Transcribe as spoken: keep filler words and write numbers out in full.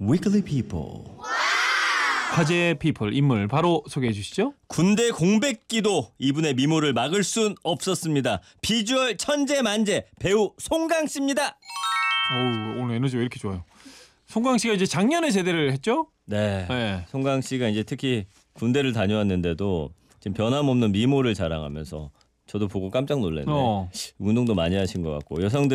Weekly People. 화제의 피플 인물 바로 소개해 주시죠. 군대 공백기도 이분의 미모를 막을 순 없었습니다. 비주얼 천재만재 배우 송강 씨입니다. 어우, 오늘 에너지가 이렇게 좋아요. 송강 씨가 이제 작년에 제대를 했죠? 네. 네. 송강 씨가 이제 특히 군대를 다녀왔는데도 지금 변함없는 미모를 자랑하면서 저도 보고 깜짝 놀랐네. 어. 운동도 많이 하신 것 같고 여성들